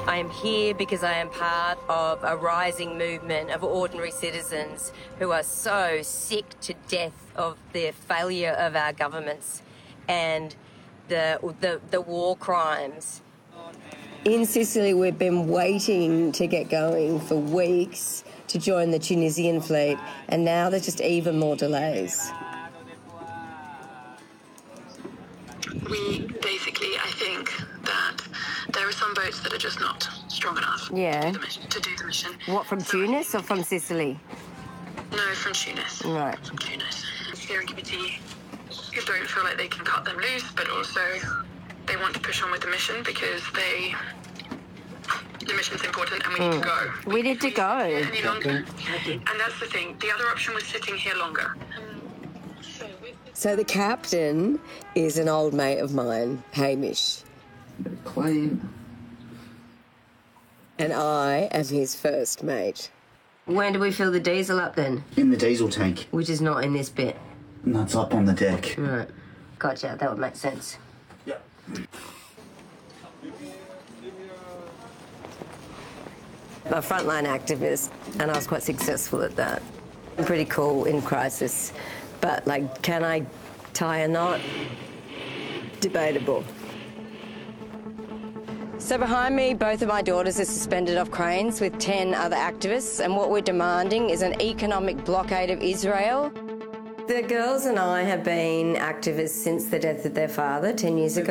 I am here because I am part of a rising movement of ordinary citizens who are so sick to death of the failure of our governments and the war crimes. In Sicily, we've been waiting to get going for weeks to join the Tunisian fleet, and now there's just even more delays. I think that there are some boats that are just not strong enough to do the mission. What, from Tunis or from Sicily? No, from Tunis. Right. From Tunis. The steering committee who don't feel like they can cut them loose, but also they want to push on with the mission because the mission's important and we need to go. We need to go. Any longer. And that's the thing. The other option was sitting here longer. So the captain is an old mate of mine, Hamish. Clean. And I am his first mate. When do we fill the diesel up then? In the diesel tank. Which is not in this bit. No, it's up on the deck. Right. Gotcha, that would make sense. Yeah. I'm a frontline activist, and I was quite successful at that. I'm pretty cool in crisis, but, like, can I tie a knot? Debatable. So behind me, both of my daughters are suspended off cranes with 10 other activists, and what we're demanding is an economic blockade of Israel. The girls and I have been activists since the death of their father 10 years ago.